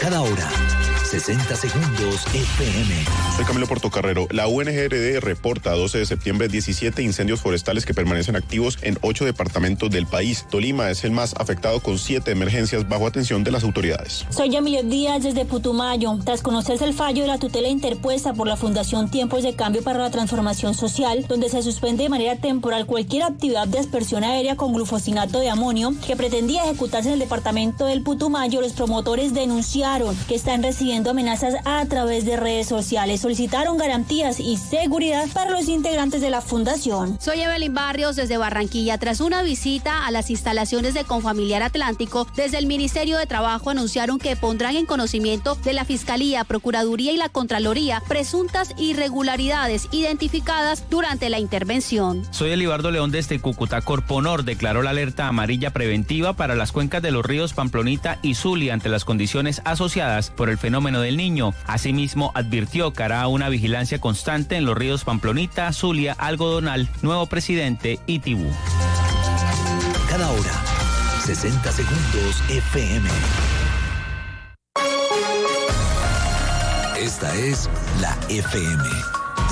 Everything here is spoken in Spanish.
Cada hora, 60 segundos FM. Soy Camilo Portocarrero. La UNGRD reporta a 12 de septiembre 17 incendios forestales que permanecen activos en 8 departamentos del país. Tolima es el más afectado con 7 emergencias bajo atención de las autoridades. Soy Yamilet Díaz desde Putumayo. Tras conocerse el fallo de la tutela interpuesta por la Fundación Tiempos de Cambio para la Transformación Social, donde se suspende de manera temporal cualquier actividad de aspersión aérea con glufosinato de amonio que pretendía ejecutarse en el departamento del Putumayo, los promotores denunciaron que están recibiendo amenazas a través de redes sociales. Solicitaron garantías y seguridad para los integrantes de la fundación. Soy Evelyn Barrios desde Barranquilla. Tras una visita a las instalaciones de Confamiliar Atlántico, desde el Ministerio de Trabajo anunciaron que pondrán en conocimiento de la Fiscalía, Procuraduría y la Contraloría presuntas irregularidades identificadas durante la intervención. Soy Elibardo León desde Cúcuta. Corponor declaró la alerta amarilla preventiva para las cuencas de los ríos Pamplonita y Zulia ante las condiciones asociadas por el fenómeno del Niño. Asimismo, advirtió que hará una vigilancia constante en los ríos Pamplonita, Zulia, Algodonal, Nuevo Presidente y Tibú. Cada hora, 60 segundos FM. Esta es la FM.